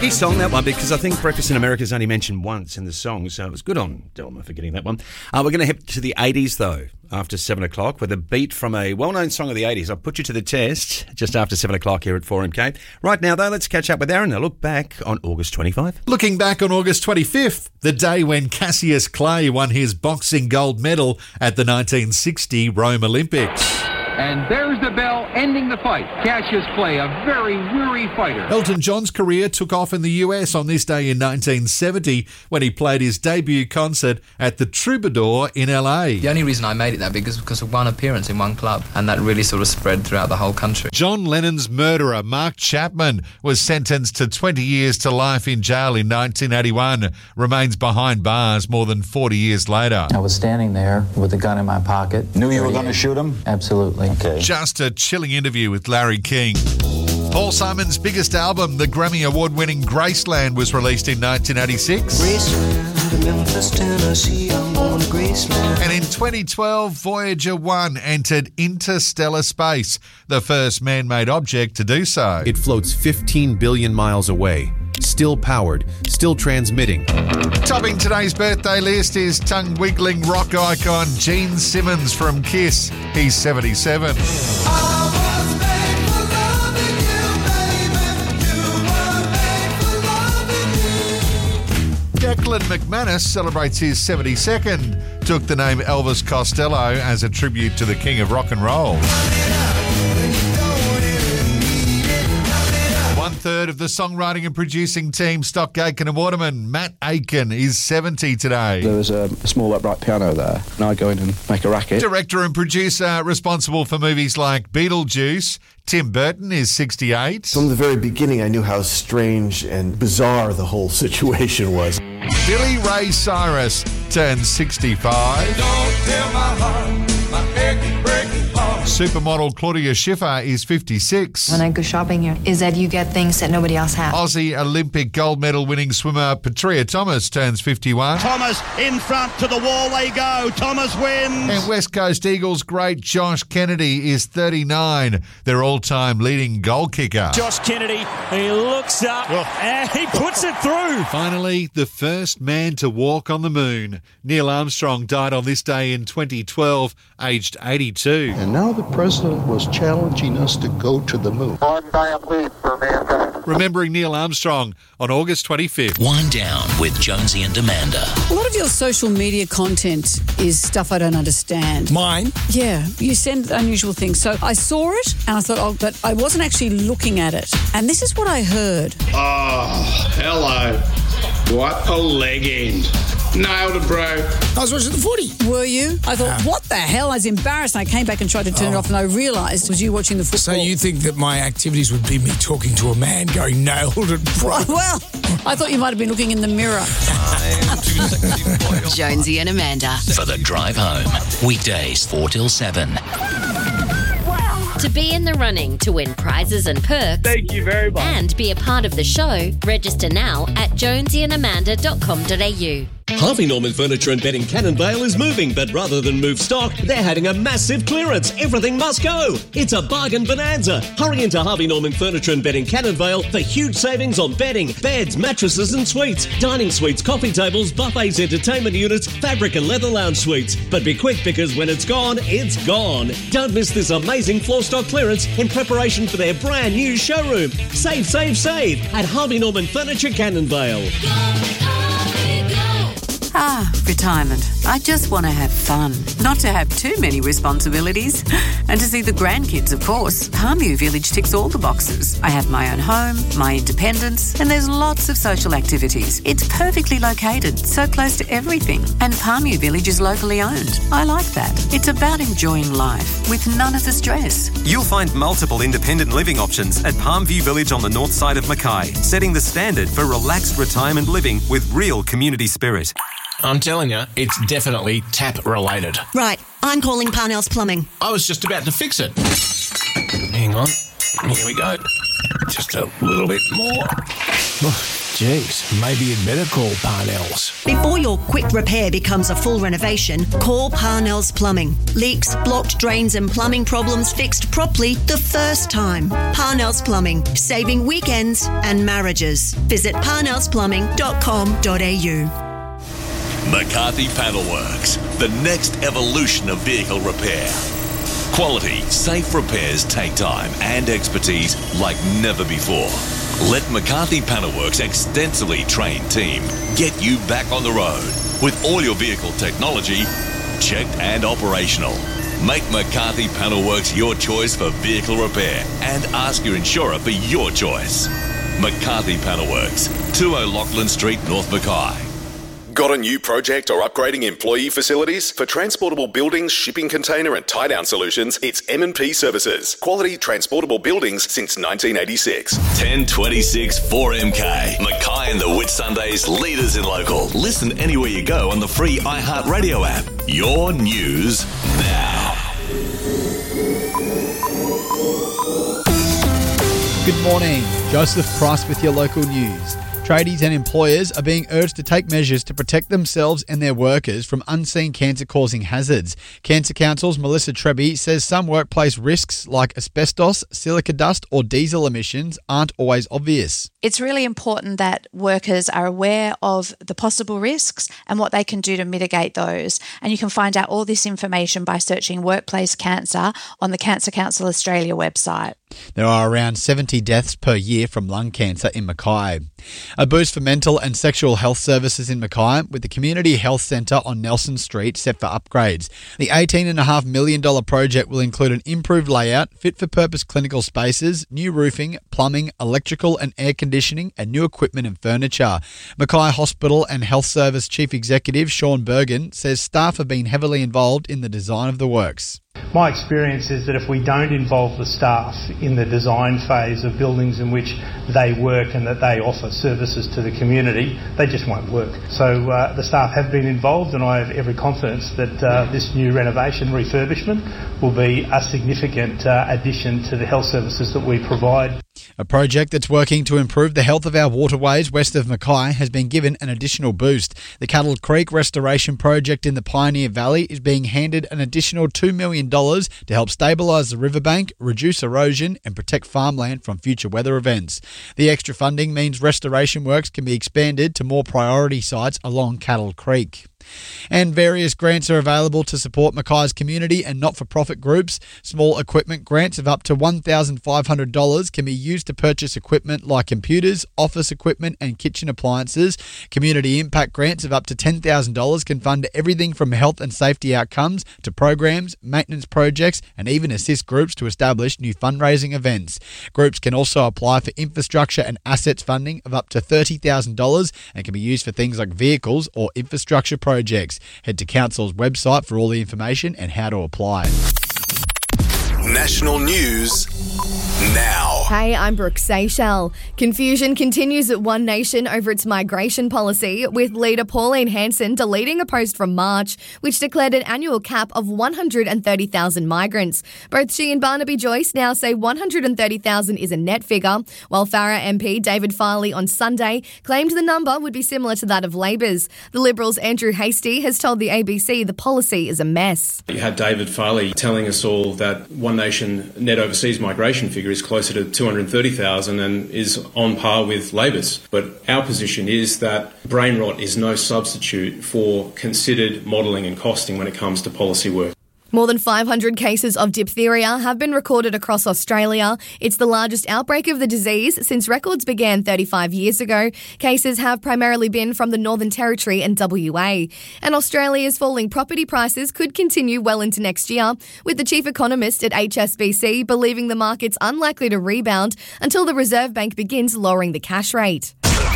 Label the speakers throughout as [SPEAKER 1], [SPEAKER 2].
[SPEAKER 1] He song that one because I think Breakfast in America is only mentioned once in the song, so it was good on Delma for getting that one. We're going to head to the 80s, though, after 7 o'clock with a beat from a well-known song of the 80s. I'll put you to the test just after 7 o'clock here at 4MK. Right now, though, let's catch up with Aaron. A look back on August 25.
[SPEAKER 2] Looking back on August 25th, the day when Cassius Clay won his boxing gold medal at the 1960 Rome Olympics.
[SPEAKER 3] And there's the bell ending the fight. Cassius Clay, a very weary fighter.
[SPEAKER 2] Elton John's career took off in the US on this day in 1970 when he played his debut concert at the Troubadour in LA.
[SPEAKER 4] The only reason I made it that big is because of one appearance in one club, and that really sort of spread throughout the whole country.
[SPEAKER 2] John Lennon's murderer, Mark Chapman, was sentenced to 20 years to life in jail in 1981, remains behind bars more than 40 years later.
[SPEAKER 5] I was standing there with a gun in my pocket.
[SPEAKER 6] Knew you were going to shoot him?
[SPEAKER 5] Absolutely.
[SPEAKER 6] Okay.
[SPEAKER 2] Just a chilling interview with Larry King. Paul Simon's biggest album, the Grammy Award-winning Graceland, was released in 1986.
[SPEAKER 7] Graceland, Memphis, Tennessee, I'm going to Graceland.
[SPEAKER 2] And in 2012, Voyager 1 entered interstellar space, the first man-made object to do so.
[SPEAKER 8] It floats 15 billion miles away, still powered, still transmitting.
[SPEAKER 2] Topping today's birthday list is tongue-wiggling rock icon Gene Simmons from Kiss. He's 77. Declan McManus celebrates his 72nd. Took the name Elvis Costello as a tribute to the king of rock and roll. 1/3 of the songwriting and producing team, Stock Aitken and Waterman. Matt Aitken is 70 today.
[SPEAKER 9] There was a small upright piano there, and I go in and make a racket.
[SPEAKER 2] Director and producer responsible for movies like Beetlejuice. Tim Burton is 68.
[SPEAKER 10] From the very beginning, I knew how strange and bizarre the whole situation was.
[SPEAKER 2] Billy Ray Cyrus turns 65.
[SPEAKER 7] Don't tell my heart, my achy, breaking heart.
[SPEAKER 2] Supermodel Claudia Schiffer is 56.
[SPEAKER 11] When I go shopping here, is that you get things that nobody else has.
[SPEAKER 2] Aussie Olympic gold medal winning swimmer Petria Thomas turns 51.
[SPEAKER 12] Thomas in front, to the wall they go. Thomas wins.
[SPEAKER 2] And West Coast Eagles great Josh Kennedy is 39. Their all-time leading goal kicker.
[SPEAKER 12] Josh Kennedy, he looks up and he puts it through.
[SPEAKER 2] Finally, the first man to walk on the moon. Neil Armstrong died on this day in 2012, aged 82.
[SPEAKER 13] And now the president was challenging us to go to the moon.
[SPEAKER 2] Remembering Neil Armstrong on August 25th.
[SPEAKER 14] Wind Down with Jonesy and Amanda.
[SPEAKER 15] A lot of your social media content is stuff I don't understand.
[SPEAKER 12] Mine?
[SPEAKER 15] Yeah, you send unusual things. So I saw it and I thought, but I wasn't actually looking at it. And this is what I heard.
[SPEAKER 16] Oh, hello. What a leg end. Nailed it, bro.
[SPEAKER 12] I was watching the footy.
[SPEAKER 15] Were you? I thought, what the hell? I was embarrassed. I came back and tried to turn it off and I realised it was you watching the football.
[SPEAKER 12] So you think that my activities would be me talking to a man going, nailed it, bro?
[SPEAKER 15] Well, I thought you might have been looking in the mirror.
[SPEAKER 17] Jonesy and Amanda.
[SPEAKER 14] For the drive home. Weekdays 4 till 7.
[SPEAKER 17] To be in the running to win prizes and perks.
[SPEAKER 16] Thank you very much.
[SPEAKER 17] And be a part of the show, register now at jonesyandamanda.com.au.
[SPEAKER 18] Harvey Norman Furniture and Bedding Cannonvale is moving, but rather than move stock, they're having a massive clearance. Everything must go. It's a bargain bonanza. Hurry into Harvey Norman Furniture and Bedding Cannonvale for huge savings on bedding, beds, mattresses and suites, dining suites, coffee tables, buffets, entertainment units, fabric and leather lounge suites. But be quick because when it's gone, it's gone. Don't miss this amazing floor stock clearance in preparation for their brand new showroom. Save, save, save at Harvey Norman Furniture Cannonvale.
[SPEAKER 19] Ah, retirement. I just want to have fun, not to have too many responsibilities. And to see the grandkids, of course. Palmview Village ticks all the boxes. I have my own home, my independence, and there's lots of social activities. It's perfectly located, so close to everything. And Palmview Village is locally owned. I like that. It's about enjoying life with none of the stress.
[SPEAKER 20] You'll find multiple independent living options at Palmview Village on the north side of Mackay, setting the standard for relaxed retirement living with real community spirit.
[SPEAKER 21] I'm telling you, it's definitely tap-related.
[SPEAKER 22] Right, I'm calling Parnell's Plumbing.
[SPEAKER 21] I was just about to fix it. Hang on. Here we go. Just a little bit more.
[SPEAKER 12] Geez, maybe you'd better call Parnell's.
[SPEAKER 22] Before your quick repair becomes a full renovation, call Parnell's Plumbing. Leaks, blocked drains and plumbing problems fixed properly the first time. Parnell's Plumbing, saving weekends and marriages. Visit parnellsplumbing.com.au.
[SPEAKER 1] McCarthy Panelworks, the next evolution of vehicle repair. Quality, safe repairs take time and expertise like never before. Let McCarthy Panelworks' extensively trained team get you back on the road with all your vehicle technology checked and operational. Make McCarthy Panelworks your choice for vehicle repair and ask your insurer for your choice. McCarthy Panelworks, 20 Lachlan Street, North Mackay.
[SPEAKER 6] Got a new project or upgrading employee facilities? For transportable buildings, shipping container and tie-down solutions, it's M&P Services. Quality transportable buildings since 1986.
[SPEAKER 1] 1026 4MK. Mackay and the Whitsundays, leaders in local. Listen anywhere you go on the free iHeartRadio app. Your news now.
[SPEAKER 23] Good morning. Joseph Price with your local news. Tradies and employers are being urged to take measures to protect themselves and their workers from unseen cancer-causing hazards. Cancer Council's Melissa Treby says some workplace risks like asbestos, silica dust or diesel emissions aren't always obvious.
[SPEAKER 24] It's really important that workers are aware of the possible risks and what they can do to mitigate those. And you can find out all this information by searching Workplace Cancer on the Cancer Council Australia website.
[SPEAKER 23] There are around 70 deaths per year from lung cancer in Mackay. A boost for mental and sexual health services in Mackay with the Community Health Centre on Nelson Street set for upgrades. The $18.5 million project will include an improved layout, fit-for-purpose clinical spaces, new roofing, plumbing, electrical and air conditioning and new equipment and furniture. Mackay Hospital and Health Service Chief Executive Sean Bergen says staff have been heavily involved in the design of the works.
[SPEAKER 25] My experience is that if we don't involve the staff in the design phase of buildings in which they work and that they offer services to the community, they just won't work. So the staff have been involved, and I have every confidence that this new renovation refurbishment will be a significant addition to the health services that we provide.
[SPEAKER 23] A project that's working to improve the health of our waterways west of Mackay has been given an additional boost. The Cattle Creek Restoration Project in the Pioneer Valley is being handed an additional $2 million to help stabilise the riverbank, reduce erosion and protect farmland from future weather events. The extra funding means restoration works can be expanded to more priority sites along Cattle Creek. And various grants are available to support Mackay's community and not-for-profit groups. Small equipment grants of up to $1,500 can be used to purchase equipment like computers, office equipment and kitchen appliances. Community impact grants of up to $10,000 can fund everything from health and safety outcomes to programs, maintenance projects and even assist groups to establish new fundraising events. Groups can also apply for infrastructure and assets funding of up to $30,000 and can be used for things like vehicles or infrastructure projects. Head to Council's website for all the information and how to apply.
[SPEAKER 6] National news now.
[SPEAKER 26] Hey, I'm Brooke Seychelles. Confusion continues at One Nation over its migration policy, with leader Pauline Hanson deleting a post from March which declared an annual cap of 130,000 migrants. Both she and Barnaby Joyce now say 130,000 is a net figure, while Farrer MP David Farley on Sunday claimed the number would be similar to that of Labor's. The Liberals' Andrew Hastie has told the ABC the policy is a mess.
[SPEAKER 27] You had David Farley telling us all that One Nation net overseas migration figure is closer to 230,000 and is on par with Labor's. But our position is that brain rot is no substitute for considered modelling and costing when it comes to policy work.
[SPEAKER 26] More than 500 cases of diphtheria have been recorded across Australia. It's the largest outbreak of the disease since records began 35 years ago. Cases have primarily been from the Northern Territory and WA. And Australia's falling property prices could continue well into next year, with the chief economist at HSBC believing the market's unlikely to rebound until the Reserve Bank begins lowering the cash rate.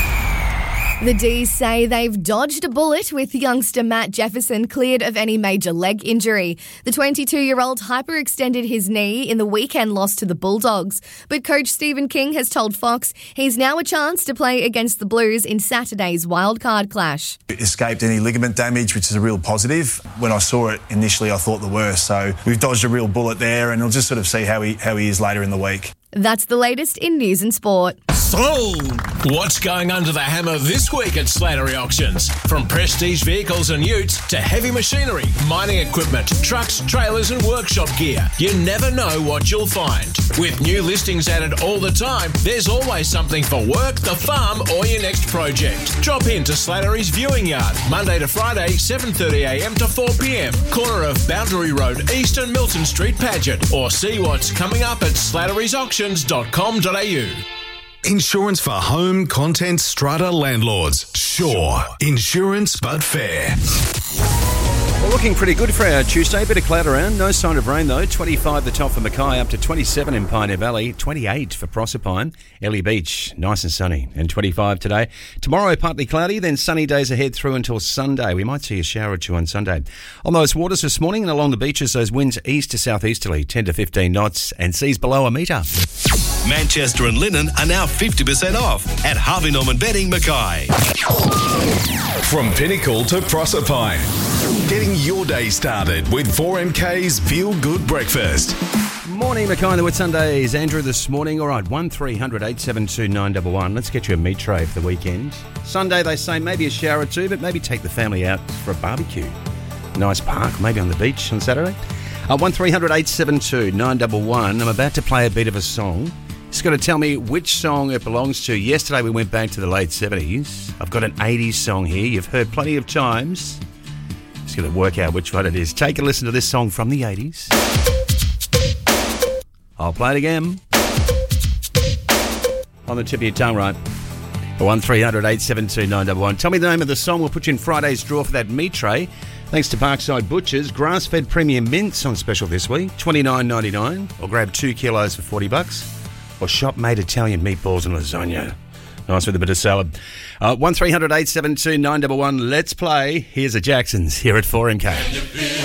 [SPEAKER 26] The D's say they've dodged a bullet with youngster Matt Jefferson cleared of any major leg injury. The 22-year-old hyperextended his knee in the weekend loss to the Bulldogs. But coach Stephen King has told Fox he's now a chance to play against the Blues in Saturday's wildcard clash.
[SPEAKER 28] Escaped any ligament damage, which is a real positive. When I saw it initially, I thought the worst. So we've dodged a real bullet there, and we'll just sort of see how he is later in the week.
[SPEAKER 26] That's the latest in news and sport.
[SPEAKER 21] Sold! What's going under the hammer this week at Slattery Auctions? From prestige vehicles and utes to heavy machinery, mining equipment, trucks, trailers and workshop gear. You never know what you'll find. With new listings added all the time, there's always something for work, the farm or your next project. Drop in to Slattery's Viewing Yard, Monday to Friday, 7:30am to 4pm, corner of Boundary Road, East and Milton Street, Paget, or see what's coming up at slattery'sauctions.com.au.
[SPEAKER 1] Insurance for home, contents, strata, landlords. Sure. Insurance, but fair.
[SPEAKER 3] Well, looking pretty good for our Tuesday. Bit of cloud around. No sign of rain, though. 25 the top for Mackay, up to 27 in Pioneer Valley. 28 for Proserpine. Ellie Beach, nice and sunny. And 25 today. Tomorrow, partly cloudy, then sunny days ahead through until Sunday. We might see a shower or two on Sunday. On those waters this morning and along the beaches, those winds east to southeasterly, 10 to 15 knots, and seas below a metre.
[SPEAKER 1] Manchester and Linen are now 50% off at Harvey Norman Bedding Mackay. From Pinnacle to Proserpine, getting your day started with 4MK's Feel Good Breakfast.
[SPEAKER 3] Morning, Mackay. The Whitsundays. Andrew this morning. All right, 1300 872 911. Let's get you a meat tray for the weekend. Sunday, they say maybe a shower or two, but maybe take the family out for a barbecue. Nice park, maybe on the beach on Saturday. 1300 872 911. I'm about to play a bit of a song. Just got to tell me which song it belongs to. Yesterday we went back to the late 70s. I've got an 80s song here you've heard plenty of times. Just got to work out which one it is. Take a listen to this song from the 80s. I'll play it again. On the tip of your tongue, right? 1300 872 911. Tell me the name of the song. We'll put you in Friday's draw for that meat tray. Thanks to Parkside Butchers. Grass-fed premium mince on special this week. $29.99. Or grab 2 kilos for $40. Or shop-made Italian meatballs and lasagna. Nice with a bit of salad. 1300 872 911. Let's play. Here's the Jacksons here at 4MK.